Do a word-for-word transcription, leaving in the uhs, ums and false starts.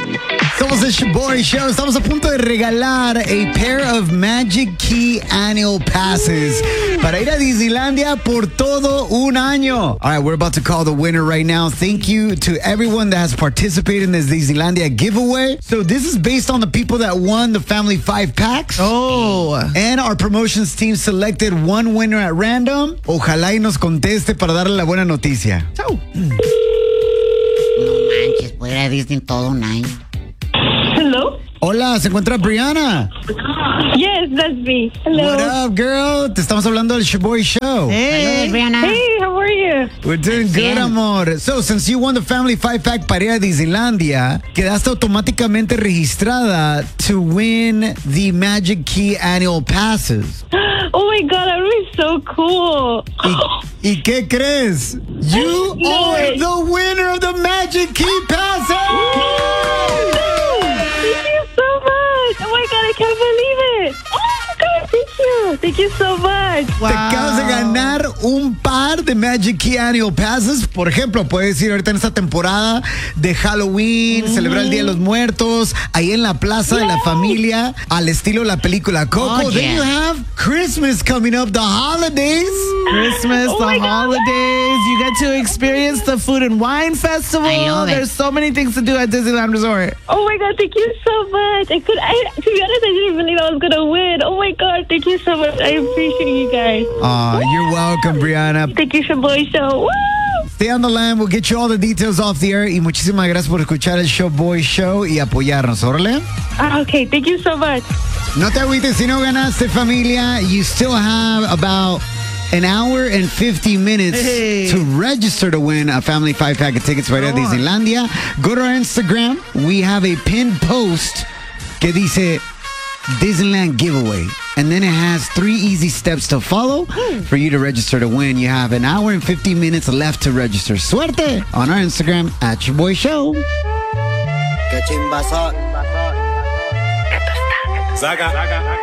Somos el Shaboy Show. Estamos a punto de regalar a pair of Magic Key annual passes para ir a Disneylandia por todo un año. All right, we're about to call the winner right now. Thank you to everyone that has participated in this Disneylandia giveaway. So this is based on the people that won the Family Five Packs. Oh. And our promotions team selected one winner at random. Ojalá y nos conteste para darle la buena noticia. Chao. No manches, puedo ir a Disney todo un año. Hello? Hola, ¿se encuentra Brianna? Yes, that's me. Hello. What up, girl? Te estamos hablando del Shaboy Show. Hey. Saludos, Brianna. Hey, how are you? We're doing good, Bien. amor. So, since you won the Family Five Pack para ir a Disneylandia, quedaste automáticamente registrada to win the Magic Key annual passes. Oh my god, that would be so cool. ¿Y, ¿y qué crees? You No are way. the winner of the Magic Key passes! Thank you so much. Oh my god, I can't believe it. Oh my god, thank you. Thank you so much. Wow. Te acabas de ganar un par de Magic Key Annual Passes. Por ejemplo, puedes ir ahorita en esta temporada de Halloween, celebrar el Día de los Muertos, ahí en la plaza de la familia, al estilo de la película Coco. Oh, Then yeah. you have Christmas coming up, the holidays. Christmas, Oh the my God. holidays. You get to experience the Food and Wine Festival. I love it. There's so many things to do at Disneyland Resort. Oh my god, thank you so much. I could, I, to be honest, I didn't believe I was gonna win. Oh my god, thank you so much. I appreciate you guys. Aw, you're welcome, Brianna. Thank you, Shaboy Show. Woo! Stay on the line. We'll get you all the details off the air. Y muchísimas gracias por escuchar el Showboy Show y apoyarnos. Órale. Ah, okay, thank you so much. No te agüites si no ganaste, familia. You still have about an hour and fifty minutes Hey. to register to win a Family Five Pack of tickets para ir a Go on. Disneylandia. Go to our Instagram. We have a pinned post que dice Disneyland giveaway. And then it has three easy steps to follow for you to register to win. You have an hour and fifty minutes left to register. Suerte on our Instagram at Your Boy Show. Saga.